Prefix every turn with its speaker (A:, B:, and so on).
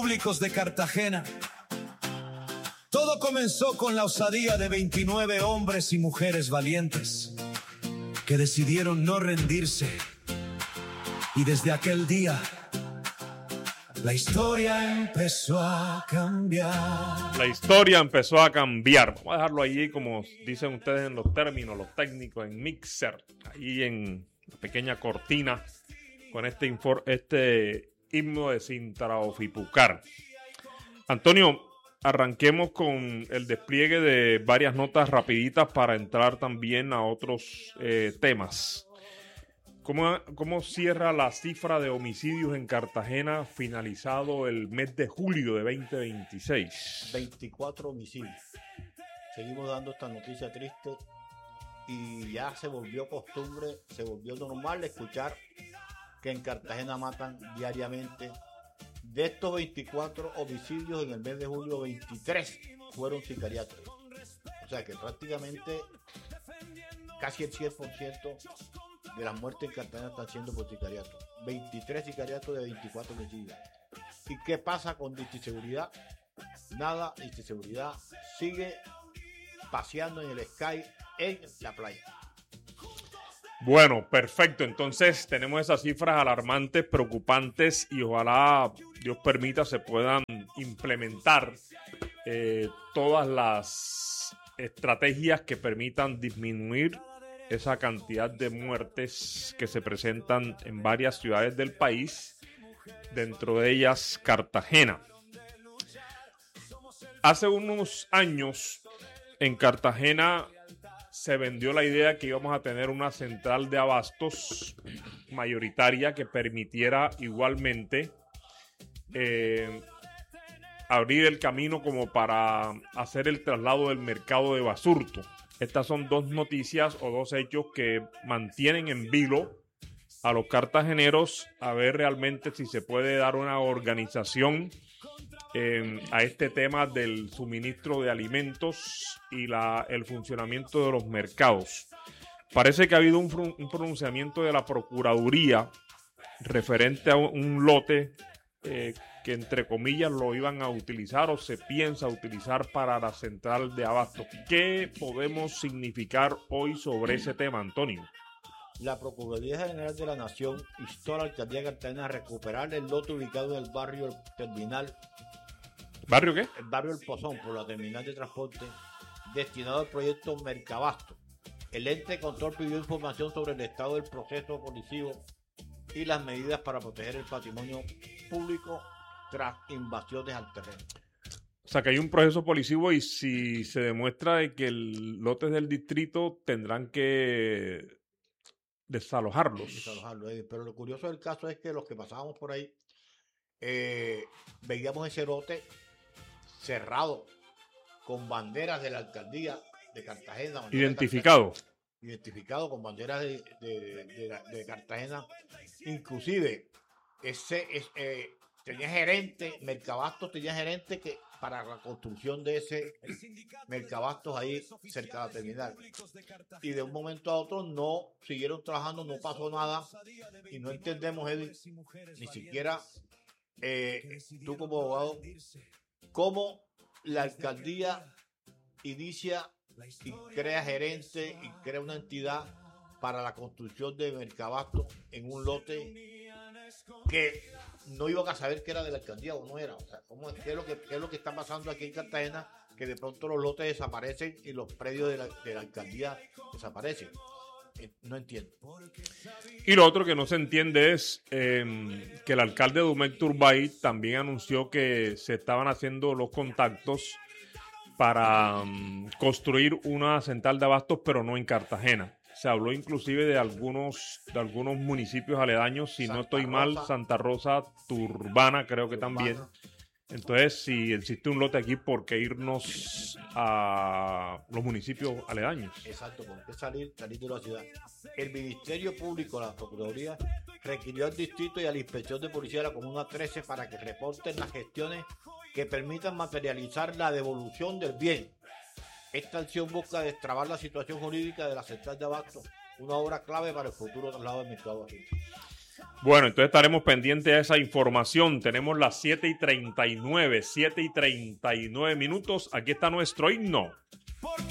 A: Públicos de Cartagena. Todo comenzó con la osadía de 29 hombres y mujeres valientes que decidieron no rendirse. Y desde aquel día, la historia empezó a cambiar.
B: La historia empezó a cambiar. Vamos a dejarlo allí, como dicen ustedes en los términos, los técnicos, en mixer, ahí en la pequeña cortina, con este himno de Sintraofipucar. Antonio, arranquemos con el despliegue de varias notas rapiditas para entrar también a otros temas. ¿Cómo cierra la cifra de homicidios en Cartagena finalizado el mes de julio de 2026?
C: 24 homicidios. Seguimos dando esta noticia triste y ya se volvió costumbre, se volvió normal escuchar que en Cartagena matan diariamente. De estos 24 homicidios en el mes de julio, 23 fueron sicariatos. O sea que prácticamente casi el 100% de las muertes en Cartagena están siendo por sicariato. 23 sicariatos de 24 homicidios. ¿Y qué pasa con Distriseguridad? Nada, Distriseguridad sigue paseando en el Sky en la playa.
B: Bueno, perfecto. Entonces tenemos esas cifras alarmantes, preocupantes y ojalá Dios permita se puedan implementar todas las estrategias que permitan disminuir esa cantidad de muertes que se presentan en varias ciudades del país, dentro de ellas Cartagena. Hace unos años en Cartagena se vendió la idea que íbamos a tener una central de abastos mayoritaria que permitiera igualmente abrir el camino como para hacer el traslado del mercado de Basurto. Estas son dos noticias o dos hechos que mantienen en vilo a los cartageneros a ver realmente si se puede dar una organización a este tema del suministro de alimentos y el funcionamiento de los mercados. Parece que ha habido un pronunciamiento de la Procuraduría referente a un lote que entre comillas lo iban a utilizar o se piensa utilizar para la central de abasto. ¿Qué podemos significar hoy sobre ese tema, Antonio?
C: La Procuraduría General de la Nación instó a la Alcaldía de Cartagena a recuperar el lote ubicado en el barrio El Terminal.
B: ¿Barrio qué?
C: El barrio El Pozón, por la terminal de transporte, destinado al proyecto Mercabasto. El ente de control pidió información sobre el estado del proceso policivo y las medidas para proteger el patrimonio público tras invasiones al terreno.
B: O sea, que hay un proceso policivo y si se demuestra de que el lote es del distrito, tendrán que desalojarlos.
C: Pero lo curioso del caso es que los que pasábamos por ahí veíamos ese lote cerrado con banderas de la alcaldía de Cartagena.
B: Identificado
C: Con banderas de Cartagena. Inclusive tenía gerente, Mercabastos tenía gerente que para la construcción de ese Mercabastos ahí cerca de la terminal. Y de un momento a otro no siguieron trabajando, no pasó nada. Y no entendemos, Eddie, ni siquiera tú como abogado, cómo la alcaldía inicia y crea gerente y crea una entidad para la construcción de Mercabasto en un lote que no iban a saber que era de la alcaldía o no era. O sea, ¿qué es lo que está pasando aquí en Cartagena? Que de pronto los lotes desaparecen y los predios de la alcaldía desaparecen. No entiendo.
B: Y lo otro que no se entiende es que el alcalde Dumec Turbay también anunció que se estaban haciendo los contactos para construir una central de abastos, pero no en Cartagena. Se habló inclusive de algunos municipios aledaños, si no estoy mal, Santa Rosa, Turbana, creo que también. Entonces, si existe un lote aquí, ¿por qué irnos a los municipios aledaños?
C: Exacto, ¿por qué salir de la ciudad? El Ministerio Público, la Procuraduría, requirió al Distrito y a la Inspección de Policía de la Comuna 13 para que reporten las gestiones que permitan materializar la devolución del bien. Esta acción busca destrabar la situación jurídica de la central de abasto, una obra clave para el futuro traslado del mercado.
B: Bueno, entonces estaremos pendientes de esa información. Tenemos las 7:39 minutos. Aquí está nuestro himno.